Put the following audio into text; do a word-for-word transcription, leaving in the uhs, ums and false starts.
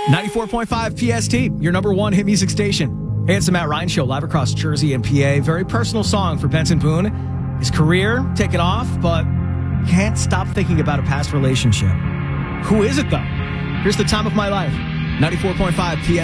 ninety-four point five P S T, your number one hit music station. Hey, it's the Matt Ryan Show, live across Jersey and P A. Very personal song for Benson Boone. His career taken off, but can't stop thinking about a past relationship. Who is it, though? Here's The Time of My Life, ninety-four point five P S T.